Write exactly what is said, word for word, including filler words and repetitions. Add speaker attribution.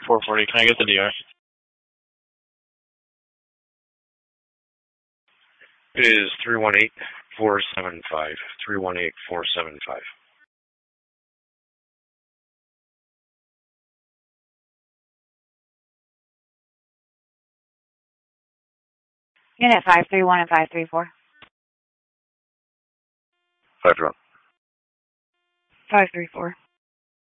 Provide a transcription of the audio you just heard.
Speaker 1: four forty, can I get the D R?
Speaker 2: It is three one eight, four seven five. three one eight, four seven five.
Speaker 3: Unit five three one and five three four.
Speaker 2: five three one.
Speaker 3: five three four.